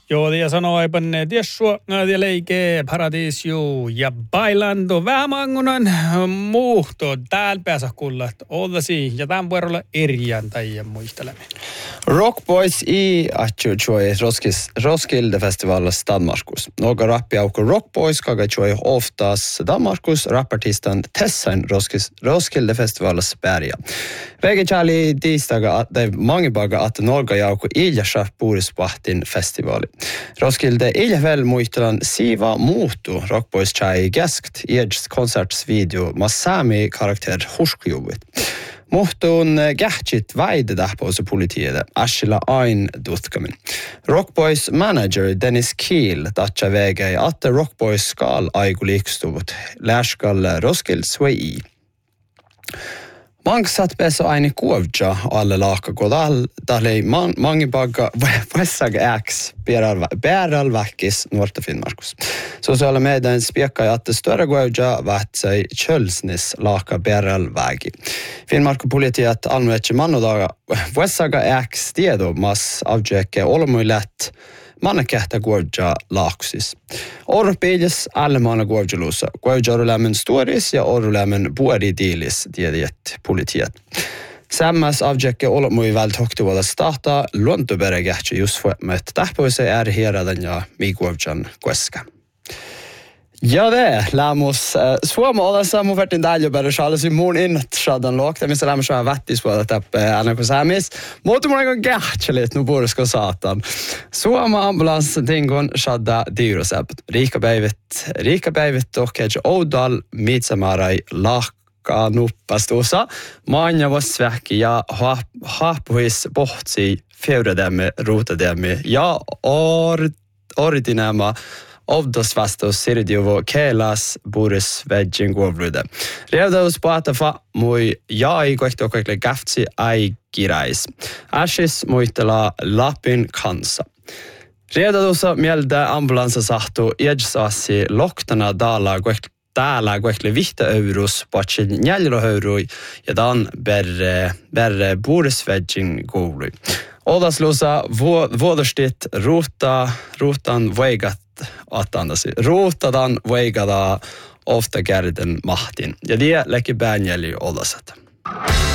Joo, ja sanoi panne tiessua, ja leikee paradisio ja bailando vähämangunan muhto. Täällä pääsä kuulla, että ollasi ja tämän vuorolla erjäntai ja muistelemme. Rock Boys i atjuoi Roskilde-festivalissa Danmarkus. Några rappiaukko Rock Boys kagatjuoi oftas Danmarkus rapartistan Tessan Roskilde-festivalissa Berga. Vägekärli tiistaga att det många baga att några jaukko Ilja Puurispahtin festivali. Roskilde Iljavel muistelan Siva Muutu Rock Boys chai geskt Edges konsertsvideo Massami karaktär Huskjuvit. Muhtun gähtsit väide tähpause politiede, Ashila Ain tutkamin. Rock Boys manager Dennis Kiel tatsa vägei, att Rock Boys skal aigu liikstuvut, lärskal Roskilde svei. Mange satt bäsa aini kuovja alle laaka kodal, tälle mange bagga vessaga äks bäral väckis nuorta Finnmarkus. Sociala medier spekar att det större kuovja vätsei kölsnis laaka bäral vägi. Finnmarku politiet almuetse mannodaga vessaga äks tiedo mas avjeke olmuilet manakehta kuovja laaksis. Orpiilis alle manna kuovjaluusa. Kuovjarulämmen stories ja orulämmen buori diilis tiediet politiet. Sammas avjekke olmui vält hoktuvala starta luontoberekähtsi just med tähpoise heradan ja mikuovjan kueska. Ja det, lämmus Suomi olessa mun vertin täällä perushallasi mun innat shadan lokta, missä lämmus on vättis puolta täppä aina kun saamis. Mutta mun aika kähtselit nu pursko saatan. Suomi ambulans tingon shadda dyrosäpät. Riika päivit tohkeja Oudal Miitsamarai lahka nuppastuusa. Maanja vossvähki ja haapuhis pohtsi feurademme ruutademme ja ordinäma Ovdosvastos sirdiuvo keelas buris vegin guovrude. Revdaus paatafa mui jai kohtokokle gaftsi aikirais. Ashis muistela Lapin kansa. Revdausa mieltä ambulansa sahtu edsaasi loktana täällä kohtle vihta eurus patsin jäljellä höyrui ja dan berre buris vegin guovru. Odaslusa vuodostit ruutan veigat ruutadan veigada ofta kärden mahtin. Ja det lägger bänjäli olasat.